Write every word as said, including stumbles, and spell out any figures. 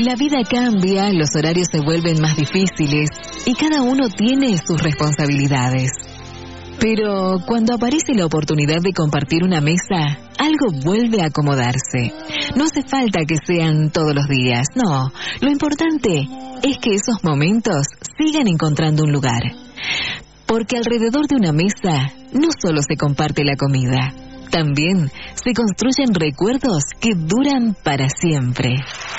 La vida cambia, los horarios se vuelven más difíciles y cada uno tiene sus responsabilidades. Pero cuando aparece la oportunidad de compartir una mesa, algo vuelve a acomodarse. No hace falta que sean todos los días, no. Lo importante es que esos momentos sigan encontrando un lugar. Porque alrededor de una mesa no solo se comparte la comida, también se construyen recuerdos que duran para siempre.